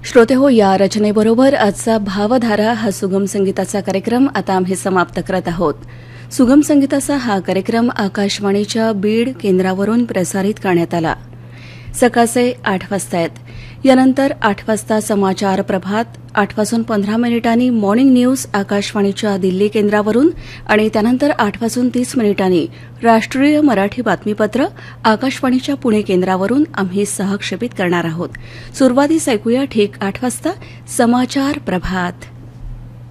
श्रोते हो, या रचनेबरोबर आजचा भावधारा हा सुगम संगीताचा कार्यक्रम आता आम्ही समाप्त करत आहोत. सुगम संगीताचा हा कार्यक्रम आकाशवाणीच्या बीड केंद्रावरून प्रसारित करण्यात आला. सकाळचे 8 वाजता आहेत. यानंतर 8 वाजता समाचार प्रभात, 8:15 मॉर्निंग न्यूज आकाशवाणीच्या दिल्ली केंद्रावरून आणि त्यानंतर 8:30 राष्ट्रीय मराठी बातमीपत्र आकाशवाणीच्या पुणे केंद्रावरून आम्ही सहक्षेपित करणार आहोत. सुरुवातीस ऐकूया ठीक 8 वाजता समाचार प्रभात.